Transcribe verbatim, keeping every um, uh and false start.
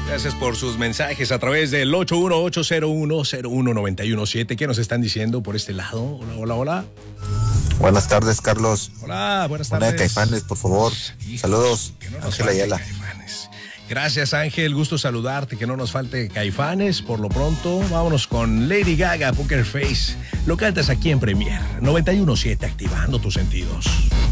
Gracias por sus mensajes a través del ocho uno ocho cero uno cero uno nueve uno siete. ¿Qué nos están diciendo por este lado? Hola, hola, hola. Buenas tardes, Carlos. Hola, buenas Una tardes. de Caifanes, por favor. Hijo, Saludos, que no nos Ángel falte Ayala. Caifanes. Gracias, Ángel. Gusto saludarte. Que no nos falte Caifanes. Por lo pronto, vámonos con Lady Gaga, Poker Face. Lo cantas aquí en Premier noventa y uno punto siete, activando tus sentidos.